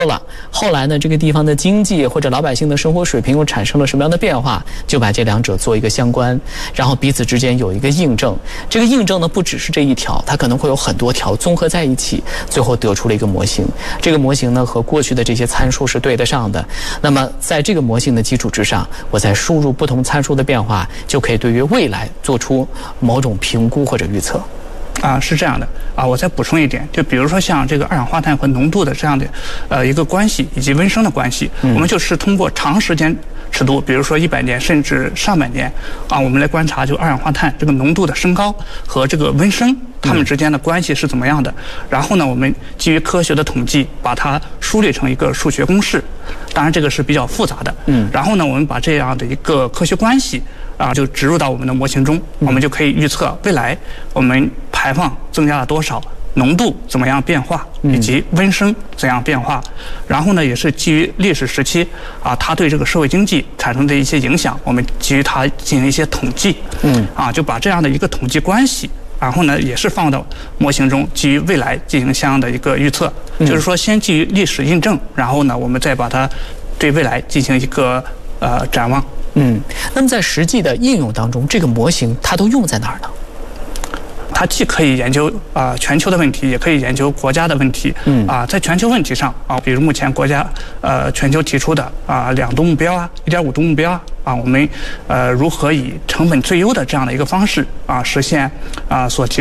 了，后来呢，这个地方的经济或者老百姓的生活水平又产生了什么样的变化，就把这两者做一个相关，然后彼此之间有一个印证。这个印证呢，不只是这一条，它可能会有很多条综合在一起，最后得出了一个模型。这个模型呢，和过去的这些参数是对得上的。那么在这个模型的基础之上，我再输入不同参数的变化，就可以对于未来做出某种评估或者预测。 是这样的我再补充一点，就比如说像这个二氧化碳和浓度的这样的一个关系，以及温升的关系，我们就是通过长时间尺度，比如说100年甚至上百年我们来观察就二氧化碳这个浓度的升高和这个温升它们之间的关系是怎么样的。然后呢，我们基于科学的统计，把它梳理成一个数学公式。当然这个是比较复杂的。然后呢，我们把这样的一个科学关系就植入到我们的模型中，我们就可以预测未来我们排放增加了多少，浓度怎么样变化，以及温升怎样变化。然后呢，也是基于历史时期它对这个社会经济产生的一些影响，我们基于它进行一些统计。就把这样的一个统计关系，然后呢，也是放到模型中，基于未来进行相应的一个预测。就是说，先基于历史印证，然后呢，我们再把它对未来进行一个展望。 那么在实际的应用当中，这个模型它都用在哪儿呢？ 它既可以研究全球的问题，也可以研究国家的问题。在全球问题上比如目前国家全球提出的2度目标1.5度目标我们如何以成本最优的这样的一个方式实现所提